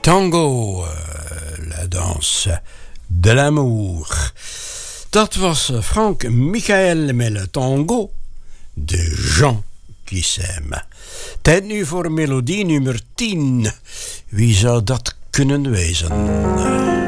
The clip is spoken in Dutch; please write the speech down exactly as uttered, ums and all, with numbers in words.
Tango, uh, la danse de l'amour. Dat was Frank Michael met le tango de gens qui s'aiment. Tijd nu voor melodie nummer tien. Wie zou dat kunnen wezen?